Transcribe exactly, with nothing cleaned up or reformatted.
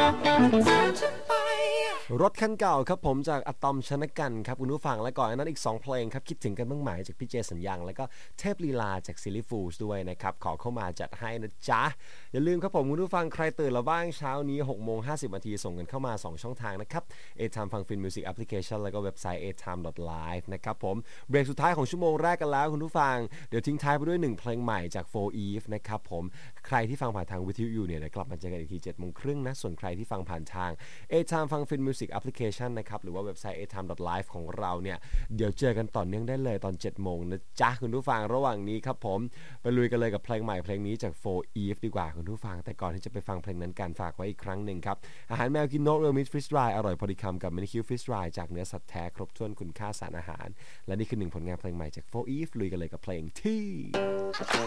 รถคันเก่าครับผมจากอะตอมชนกันครับคุณผู้ฟังและก่อนนั้นอีกสองเพลงครับคิดถึงกันบ้างไหมจากพี่เจสัญญังแล้วก็เทพลีลาจากซิลลี่ฟูลส์ด้วยนะครับขอเข้ามาจัดให้นะจ๊ะอย่าลืมครับผมคุณผู้ฟังใครตื่นแล้วบ้างเช้านี้หกโมงห้าสิบนาทีส่งกันเข้ามาสองช่องทางนะครับ A-Time ฟังฟินมิวสิกแอปพลิเคชันแล้วก็เว็บไซต์ เอ ไทม์ ดอท ไลฟ์ นะครับผมเบรกสุดท้ายของชั่วโมงแรกกันแล้วคุณผู้ฟังเดี๋ยวทิ้งท้ายไปด้วยหนึ่งเพลงใหม่จาก โฟร์ Eve นะครับผมใครที่ฟังผ่านทางวิทยุอยู่เนี่ยเดี๋ยวกลับมาเจอกันอีกทีเจ็ดโมงครึ่งนะส่วนใครที่ฟังผ่านทาง A-Time ฟังฟินมิวสิกแอปพลิเคชันนะครับหรือว่าเว็บไซต์ เอ ไทม์ ดอท ไลฟ์ ของเราเนี่ยเดี๋ยวเจอกันต่อเนื่องได้เลยตอนเจ็ดโมงนะจ๊ะคุณผู้ฟังระหว่างนี้ครับผมไปลุยกันเลยกับเพลงใหม่เพลงนี้จาก โฟร์ Eve ดีกว่าคุณผู้ฟังแต่ก่อนที่จะไปฟังเพลงนั้นการฝากไว้อีกครั้งหนึ่งครับอาหารแมวกินนกเรลมิทฟิชไรอร่อยพอดีคำกับมินิคิวฟิชไรจากเนื้อสัตว์แท้ครบถ้วนคุณค่าสารอาหารและนี่คือหนึ่งผลงานเพลงใหม่จาก โฟร์ Eve ลุยกันเลยกับเพลงที่